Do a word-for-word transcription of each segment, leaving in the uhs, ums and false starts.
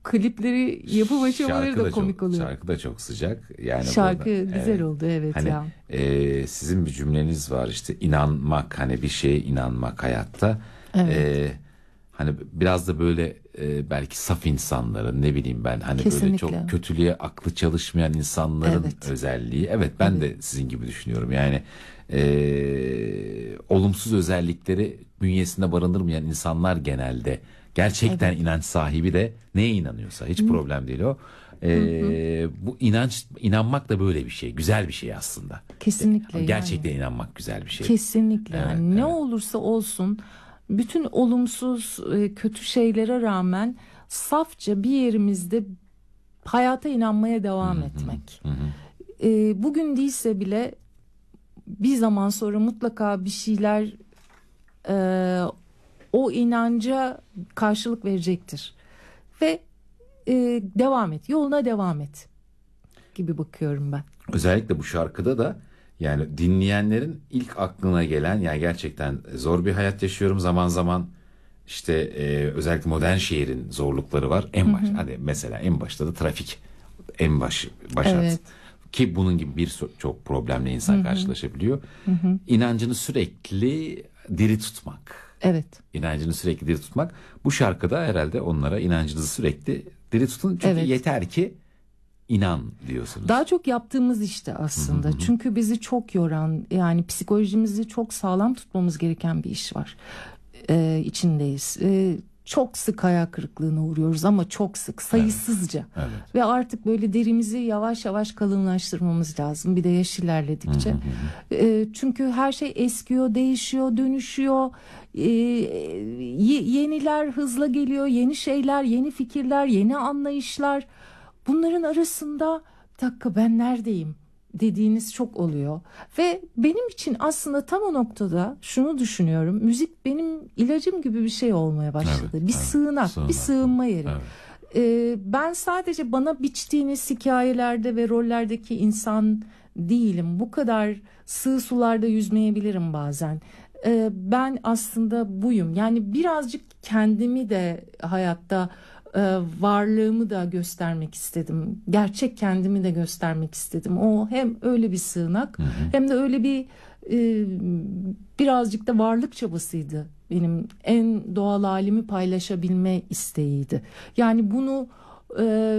klipleri, yapım aşamaları da, da komik çok, oluyor. Şarkı da çok sıcak. Yani şarkı burada, güzel evet, oldu evet hani, ya. E, sizin bir cümleniz var işte, inanmak, hani bir şeye inanmak hayatta. Evet. E, hani biraz da böyle e, belki saf insanların, ne bileyim ben, hani Kesinlikle. böyle çok kötülüğe aklı çalışmayan insanların Evet. özelliği. Evet, ben Evet. de sizin gibi düşünüyorum. Yani e, olumsuz özellikleri bünyesinde barındırmayan insanlar genelde gerçekten Evet. inanç sahibi de neye inanıyorsa hiç Hı. problem değil o. Ee, bu inanç, inanmak da böyle bir şey, güzel bir şey aslında. Kesinlikle Gerçekten yani. inanmak güzel bir şey. Kesinlikle Evet, yani ne evet. olursa olsun, bütün olumsuz e, kötü şeylere rağmen safça bir yerimizde hayata inanmaya devam Hı hı, etmek. hı hı. E, bugün değilse bile bir zaman sonra mutlaka bir şeyler e, o inanca karşılık verecektir. Ve e, devam et, yoluna devam et gibi bakıyorum ben. Özellikle bu şarkıda da yani dinleyenlerin ilk aklına gelen, yani gerçekten zor bir hayat yaşıyorum zaman zaman, işte e, özellikle modern şehrin zorlukları var. En baş, hadi mesela en başta da trafik, en baş başat, Evet. ki bunun gibi bir so- çok problemle insan karşılaşabiliyor. İnancını sürekli diri tutmak. Evet. İnancını sürekli diri tutmak. Bu şarkıda herhalde onlara inancınızı sürekli diri tutun. Çünkü Evet. yeter ki inan diyorsunuz. Daha çok yaptığımız işte aslında. Hı hı hı. Çünkü bizi çok yoran, yani psikolojimizi çok sağlam tutmamız gereken bir iş var. Ee, içindeyiz. Ee, çok sık hayal kırıklığına uğruyoruz ama çok sık, sayısızca. Evet. Ve artık böyle derimizi yavaş yavaş kalınlaştırmamız lazım. Bir de yaş ilerledikçe. Hı hı hı. Ee, çünkü her şey eskiyor, değişiyor, dönüşüyor. Ee, ye- yeniler hızla geliyor, yeni şeyler, yeni fikirler, yeni anlayışlar. Bunların arasında bir dakika ben neredeyim dediğiniz çok oluyor. Ve benim için aslında tam o noktada şunu düşünüyorum. Müzik benim ilacım gibi bir şey olmaya başladı. Evet, bir evet. sığınak, Sığınak, bir sığınma yeri. evet. Ee, ben sadece bana biçtiğiniz hikayelerde ve rollerdeki insan değilim. Bu kadar sığ sularda yüzmeyebilirim bazen. Ee, ben aslında buyum. Yani birazcık kendimi de hayatta, e, varlığımı da göstermek istedim. Gerçek kendimi de göstermek istedim. O hem öyle bir sığınak, Hı hı. hem de öyle bir e, birazcık da varlık çabasıydı. Benim en doğal halimi paylaşabilme isteğiydi. Yani bunu e,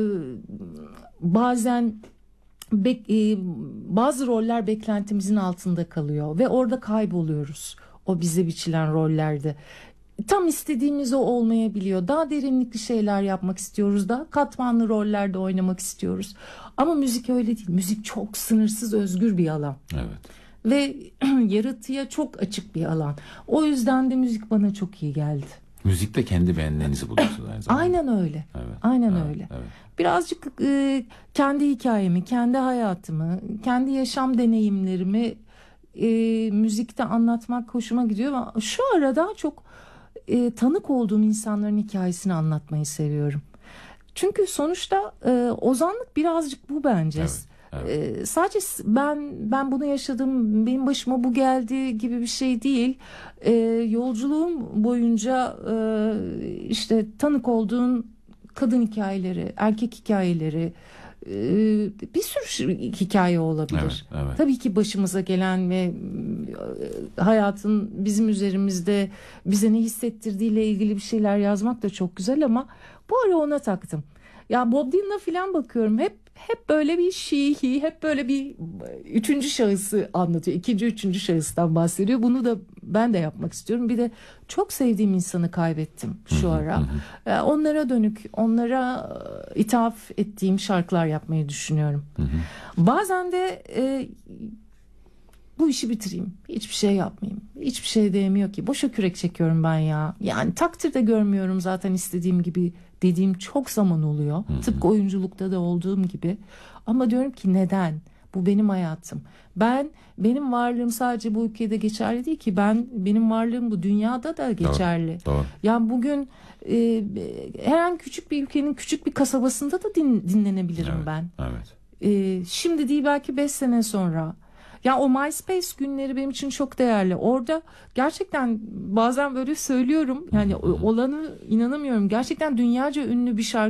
bazen bek, e, bazı roller beklentimizin altında kalıyor ve orada kayboluyoruz. O bize biçilen rollerde. Tam istediğimiz o olmayabiliyor. Daha derinlikli şeyler yapmak istiyoruz. Daha katmanlı rollerde oynamak istiyoruz. Ama müzik öyle değil. Müzik çok sınırsız, özgür bir alan. Evet. Ve yaratıya çok açık bir alan. O yüzden de müzik bana çok iyi geldi. Müzikte kendi benliğinizi buluyorsunuz aynı zamanda. Aynen öyle. Evet, Aynen evet, öyle. evet. Birazcık e, kendi hikayemi, kendi hayatımı, kendi yaşam deneyimlerimi e, müzikte anlatmak hoşuma gidiyor. Ama şu ara daha çok e, tanık olduğum insanların hikayesini anlatmayı seviyorum. Çünkü sonuçta e, ozanlık birazcık bu bence. Evet, evet. E, sadece ben ben bunu yaşadım, benim başıma bu geldi gibi bir şey değil. E, yolculuğum boyunca e, işte tanık olduğun kadın hikayeleri, erkek hikayeleri, e, bir sürü hikaye olabilir. Evet, evet. Tabii ki başımıza gelen ve e, hayatın bizim üzerimizde bize ne hissettirdiğiyle ilgili bir şeyler yazmak da çok güzel ama bu ara ona taktım. Ya Bob Dylan'a falan bakıyorum, hep hep böyle bir she, he, hep böyle bir üçüncü şahısı anlatıyor. İkinci, üçüncü şahıstan bahsediyor. Bunu da ben de yapmak istiyorum. Bir de çok sevdiğim insanı kaybettim şu ara. Ee, Onlara dönük, onlara e, ithaf ettiğim şarkılar yapmayı düşünüyorum. Bazen de e, bu işi bitireyim, hiçbir şey yapmayayım, hiçbir şey değmiyor ki, boşa kürek çekiyorum ben ya. Yani takdir de görmüyorum zaten istediğim gibi dediğim çok zaman oluyor. Hı hı. Tıpkı oyunculukta da olduğum gibi. Ama diyorum ki neden? Bu benim hayatım. Ben, benim varlığım sadece bu ülkede geçerli değil ki. Ben, benim varlığım bu dünyada da geçerli. Doğru, doğru. Yani bugün e, herhangi küçük bir ülkenin küçük bir kasabasında da din, dinlenebilirim Evet, ben. evet. E, şimdi değil, belki beş sene sonra. Ya o MySpace günleri benim için çok değerli. Orada gerçekten bazen böyle söylüyorum. Yani olanı inanamıyorum. Gerçekten dünyaca ünlü bir şarkı